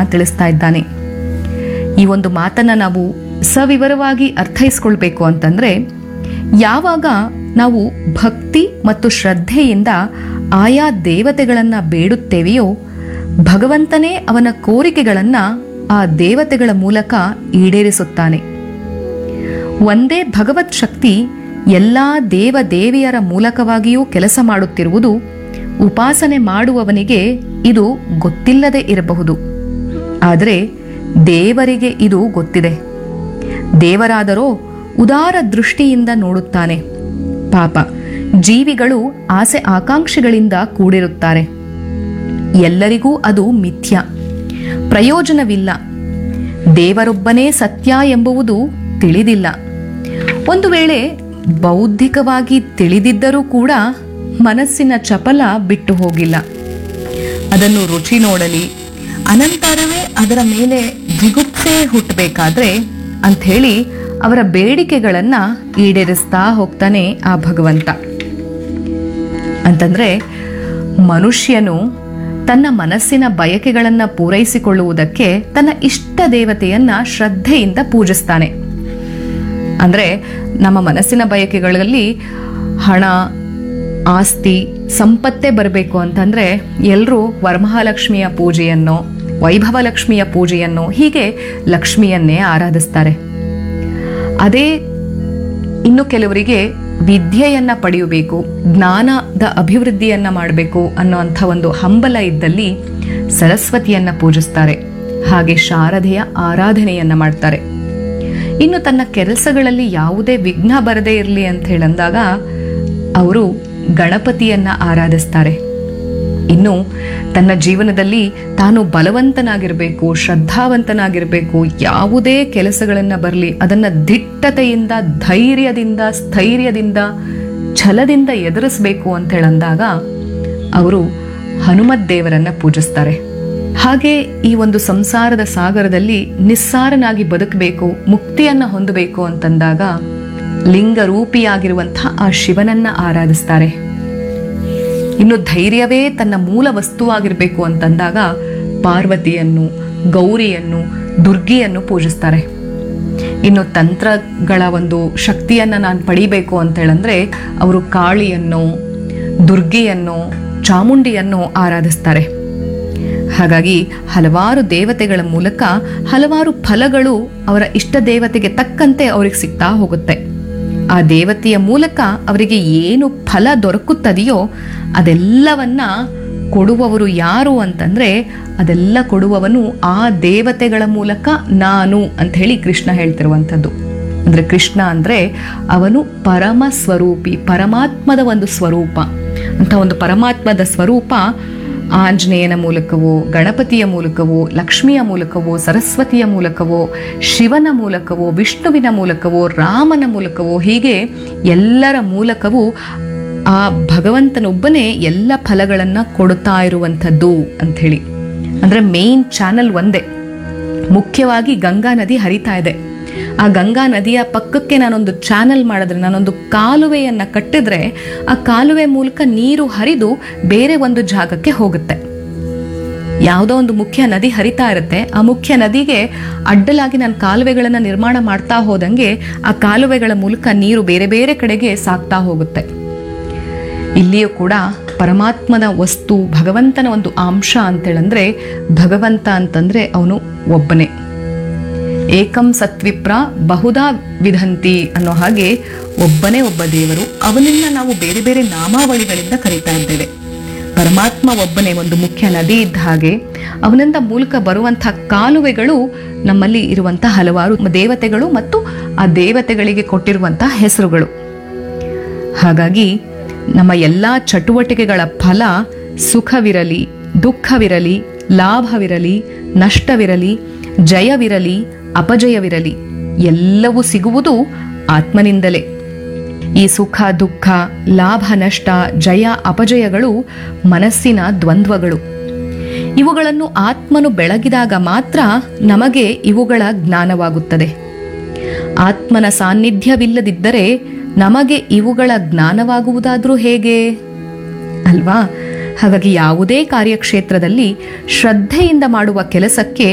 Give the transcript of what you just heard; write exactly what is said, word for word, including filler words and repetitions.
ತಿಳಿಸ್ತಾ ಇದ್ದಾನೆ. ಈ ಒಂದು ಮಾತನ್ನ ನಾವು ಸವಿವರವಾಗಿ ಅರ್ಥೈಸ್ಕೊಳ್ಬೇಕು ಅಂತಂದ್ರೆ, ಯಾವಾಗ ನಾವು ಭಕ್ತಿ ಮತ್ತು ಶ್ರದ್ಧೆಯಿಂದ ಆಯಾ ದೇವತೆಗಳನ್ನ ಬೇಡುತ್ತೇವೆಯೋ, ಭಗವಂತನೇ ಅವನ ಕೋರಿಕೆಗಳನ್ನ ಆ ದೇವತೆಗಳ ಮೂಲಕ ಈಡೇರಿಸುತ್ತಾನೆ. ಒಂದೇ ಭಗವತ್ ಶಕ್ತಿ ಎಲ್ಲಾ ದೇವ ದೇವಿಯರ ಮೂಲಕವಾಗಿಯೂ ಕೆಲಸ ಮಾಡುತ್ತಿರುವುದು ಉಪಾಸನೆ ಮಾಡುವವನಿಗೆ ಇದು ಗೊತ್ತಿಲ್ಲದೆ ಇರಬಹುದು. ಆದರೆ ದೇವರಿಗೆ ಇದು ಗೊತ್ತಿದೆ. ದೇವರಾದರೋ ಉದಾರ ದೃಷ್ಟಿಯಿಂದ ನೋಡುತ್ತಾನೆ. ಪಾಪ ಜೀವಿಗಳು ಆಸೆ ಆಕಾಂಕ್ಷೆಗಳಿಂದ ಕೂಡಿರುತ್ತಾರೆ. ಎಲ್ಲರಿಗೂ ಅದು ಮಿಥ್ಯ, ಪ್ರಯೋಜನವಿಲ್ಲ. ದೇವರೊಬ್ಬನೇ ಸತ್ಯ ಎಂಬುವುದು ತಿಳಿದಿಲ್ಲ. ಒಂದು ವೇಳೆ ಬೌದ್ಧಿಕವಾಗಿ ತಿಳಿದಿದ್ದರೂ ಕೂಡ ಮನಸ್ಸಿನ ಚಪಲ ಬಿಟ್ಟು ಹೋಗಿಲ್ಲ. ಅದನ್ನು ರುಚಿ ನೋಡಲಿ, ಅನಂತರವೇ ಅದರ ಮೇಲೆ ಜಿಗುಪ್ಸೆ ಹುಟ್ಟಬೇಕಾದ್ರೆ ಅಂಥೇಳಿ ಅವರ ಬೇಡಿಕೆಗಳನ್ನ ಈಡೇರಿಸ್ತಾ ಹೋಗ್ತಾನೆ ಆ ಭಗವಂತ. ಅಂತಂದ್ರೆ ಮನುಷ್ಯನು ತನ್ನ ಮನಸ್ಸಿನ ಬಯಕೆಗಳನ್ನ ಪೂರೈಸಿಕೊಳ್ಳುವುದಕ್ಕೆ ತನ್ನ ಇಷ್ಟ ದೇವತೆಯನ್ನ ಶ್ರದ್ಧೆಯಿಂದ ಪೂಜಿಸ್ತಾನೆ. ಅಂದ್ರೆ ನಮ್ಮ ಮನಸ್ಸಿನ ಬಯಕೆಗಳಲ್ಲಿ ಹಣ, ಆಸ್ತಿ, ಸಂಪತ್ತೇ ಬರಬೇಕು ಅಂತಂದ್ರೆ ಎಲ್ಲರೂ ವರಮಹಾಲಕ್ಷ್ಮಿಯ ಪೂಜೆಯನ್ನು, ವೈಭವಲಕ್ಷ್ಮಿಯ ಪೂಜೆಯನ್ನು, ಹೀಗೆ ಲಕ್ಷ್ಮಿಯನ್ನೇ ಆರಾಧಿಸ್ತಾರೆ. ಅದೇ ಇನ್ನು ಕೆಲವರಿಗೆ ವಿದ್ಯೆಯನ್ನ ಪಡೆಯಬೇಕು, ಜ್ಞಾನದ ಅಭಿವೃದ್ಧಿಯನ್ನ ಮಾಡಬೇಕು ಅನ್ನೋಂಥ ಒಂದು ಹಂಬಲ ಇದ್ದಲ್ಲಿ ಸರಸ್ವತಿಯನ್ನ ಪೂಜಿಸ್ತಾರೆ. ಹಾಗೆ ಶಾರದೆಯ ಆರಾಧನೆಯನ್ನ ಮಾಡ್ತಾರೆ. ಇನ್ನು ತನ್ನ ಕೆಲಸಗಳಲ್ಲಿ ಯಾವುದೇ ವಿಘ್ನ ಬರದೇ ಇರಲಿ ಅಂತ ಹೇಳಂದಾಗ ಅವರು ಗಣಪತಿಯನ್ನ ಆರಾಧಿಸ್ತಾರೆ. ಇನ್ನು ತನ್ನ ಜೀವನದಲ್ಲಿ ತಾನು ಬಲವಂತನಾಗಿರಬೇಕು, ಶ್ರದ್ಧಾವಂತನಾಗಿರಬೇಕು, ಯಾವುದೇ ಕೆಲಸಗಳನ್ನ ಬರಲಿ ಅದನ್ನ ದಿಟ್ಟತೆಯಿಂದ, ಧೈರ್ಯದಿಂದ, ಸ್ಥೈರ್ಯದಿಂದ, ಛಲದಿಂದ ಎದುರಿಸಬೇಕು ಅಂತ ಹೇಳಂದಾಗ ಅವರು ಹನುಮತ್ ದೇವರನ್ನ ಪೂಜಿಸ್ತಾರೆ. ಹಾಗೆ ಈ ಒಂದು ಸಂಸಾರದ ಸಾಗರದಲ್ಲಿ ನಿಸ್ಸಾರನಾಗಿ ಬದುಕಬೇಕು, ಮುಕ್ತಿಯನ್ನ ಹೊಂದಬೇಕು ಅಂತಂದಾಗ ಲಿಂಗರೂಪಿಯಾಗಿರುವಂತಹ ಆ ಶಿವನನ್ನ ಆರಾಧಿಸ್ತಾರೆ. ಇನ್ನು ಧೈರ್ಯವೇ ತನ್ನ ಮೂಲ ವಸ್ತುವಾಗಿರಬೇಕು ಅಂತಂದಾಗ ಪಾರ್ವತಿಯನ್ನು, ಗೌರಿಯನ್ನು, ದುರ್ಗಿಯನ್ನು ಪೂಜಿಸ್ತಾರೆ. ಇನ್ನು ತಂತ್ರಗಳ ಒಂದು ಶಕ್ತಿಯನ್ನ ನಾನು ಪಡಿಬೇಕು ಅಂತ ಹೇಳಂದ್ರೆ ಅವರು ಕಾಳಿಯನ್ನು, ದುರ್ಗಿಯನ್ನು, ಚಾಮುಂಡಿಯನ್ನು ಆರಾಧಿಸ್ತಾರೆ. ಹಾಗಾಗಿ ಹಲವಾರು ದೇವತೆಗಳ ಮೂಲಕ ಹಲವಾರು ಫಲಗಳು ಅವರ ಇಷ್ಟ ದೇವತೆಗೆ ತಕ್ಕಂತೆ ಅವ್ರಿಗೆ ಸಿಗ್ತಾ ಹೋಗುತ್ತೆ. ಆ ದೇವತೆಯ ಮೂಲಕ ಅವರಿಗೆ ಏನು ಫಲ ದೊರಕುತ್ತದೆಯೋ ಅದೆಲ್ಲವನ್ನ ಕೊಡುವವರು ಯಾರು ಅಂತಂದ್ರೆ, ಅದೆಲ್ಲ ಕೊಡುವವನು ಆ ದೇವತೆಗಳ ಮೂಲಕ ನಾನು ಅಂತ ಹೇಳಿ ಕೃಷ್ಣ ಹೇಳ್ತಿರುವಂಥದ್ದು. ಅಂದ್ರೆ ಕೃಷ್ಣ ಅಂದ್ರೆ ಅವನು ಪರಮ ಸ್ವರೂಪಿ, ಪರಮಾತ್ಮದ ಒಂದು ಸ್ವರೂಪ. ಅಂತ ಒಂದು ಪರಮಾತ್ಮದ ಸ್ವರೂಪ ಆಂಜನೇಯನ ಮೂಲಕವೋ, ಗಣಪತಿಯ ಮೂಲಕವೋ, ಲಕ್ಷ್ಮಿಯ ಮೂಲಕವೋ, ಸರಸ್ವತಿಯ ಮೂಲಕವೋ, ಶಿವನ ಮೂಲಕವೋ, ವಿಷ್ಣುವಿನ ಮೂಲಕವೋ, ರಾಮನ ಮೂಲಕವೋ, ಹೀಗೆ ಎಲ್ಲರ ಮೂಲಕವೂ ಆ ಭಗವಂತನೊಬ್ಬನೇ ಎಲ್ಲ ಫಲಗಳನ್ನ ಕೊಡುತ್ತಾ ಇರುವಂಥದ್ದು ಅಂಥೇಳಿ. ಅಂದ್ರೆ ಮೇನ್ ಚಾನಲ್ ಒಂದೇ, ಮುಖ್ಯವಾಗಿ ಗಂಗಾ ನದಿ ಹರಿತಾ ಇದೆ. ಆ ಗಂಗಾ ನದಿಯ ಪಕ್ಕಕ್ಕೆ ನಾನೊಂದು ಚಾನಲ್ ಮಾಡಿದ್ರೆ, ನಾನೊಂದು ಕಾಲುವೆಯನ್ನ ಕಟ್ಟಿದ್ರೆ ಆ ಕಾಲುವೆ ಮೂಲಕ ನೀರು ಹರಿದು ಬೇರೆ ಒಂದು ಜಾಗಕ್ಕೆ ಹೋಗುತ್ತೆ. ಯಾವುದೋ ಒಂದು ಮುಖ್ಯ ನದಿ ಹರಿತಾ ಇರುತ್ತೆ, ಆ ಮುಖ್ಯ ನದಿಗೆ ಅಡ್ಡಲಾಗಿ ನಾನು ಕಾಲುವೆಗಳನ್ನ ನಿರ್ಮಾಣ ಮಾಡ್ತಾ ಹೋದಂಗೆ ಆ ಕಾಲುವೆಗಳ ಮೂಲಕ ನೀರು ಬೇರೆ ಬೇರೆ ಕಡೆಗೆ ಸಾಗ್ತಾ ಹೋಗುತ್ತೆ. ಇಲ್ಲಿಯೂ ಕೂಡ ಪರಮಾತ್ಮನ ವಸ್ತು, ಭಗವಂತನ ಒಂದು ಅಂಶ ಅಂತೇಳಂದ್ರೆ, ಭಗವಂತ ಅಂತಂದ್ರೆ ಅವನು ಒಬ್ಬನೇ. ಏಕಂ ಸತ್ವಿಪ್ರ ಬಹುಧಾ ವಿಧಂತಿ ಅನ್ನೋ ಹಾಗೆ ಒಬ್ಬನೇ ಒಬ್ಬ ದೇವರು. ಅವನನ್ನ ನಾವು ಬೇರೆ ಬೇರೆ ನಾಮಾವಳಿಗಳಿಂದ ಕರೀತಾ ಇದ್ದೇವೆ. ಪರಮಾತ್ಮ ಒಬ್ಬನೇ ಒಂದು ಮುಖ್ಯ ನದಿ ಇದ್ದ ಹಾಗೆ ಅವನಿಂದ ಮೂಲಕ ಬರುವಂತಹ ಕಾಲುವೆಗಳು ನಮ್ಮಲ್ಲಿ ಇರುವಂತಹ ಹಲವಾರು ದೇವತೆಗಳು ಮತ್ತು ಆ ದೇವತೆಗಳಿಗೆ ಕೊಟ್ಟಿರುವಂತಹ ಹೆಸರುಗಳು. ಹಾಗಾಗಿ ನಮ್ಮ ಎಲ್ಲಾ ಚಟುವಟಿಕೆಗಳ ಫಲ ಸುಖವಿರಲಿ, ದುಃಖವಿರಲಿ, ಲಾಭವಿರಲಿ, ನಷ್ಟವಿರಲಿ, ಜಯವಿರಲಿ, ಅಪಜಯವಿರಲಿ, ಎಲ್ಲವೂ ಸಿಗುವುದು ಆತ್ಮನಿಂದಲೇ. ಈ ಸುಖ ದುಃಖ, ಲಾಭ ನಷ್ಟ, ಜಯ ಅಪಜಯಗಳು ಮನಸ್ಸಿನ ದ್ವಂದ್ವಗಳು. ಇವುಗಳನ್ನು ಆತ್ಮನು ಬೆಳಗಿದಾಗ ಮಾತ್ರ ನಮಗೆ ಇವುಗಳ ಜ್ಞಾನವಾಗುತ್ತದೆ. ಆತ್ಮನ ಸಾನ್ನಿಧ್ಯವಿಲ್ಲದಿದ್ದರೆ ನಮಗೆ ಇವುಗಳ ಜ್ಞಾನವಾಗುವುದಾದ್ರೂ ಹೇಗೆ ಅಲ್ವಾ? ಹಾಗಾಗಿ ಯಾವುದೇ ಕಾರ್ಯಕ್ಷೇತ್ರದಲ್ಲಿ ಶ್ರದ್ಧೆಯಿಂದ ಮಾಡುವ ಕೆಲಸಕ್ಕೆ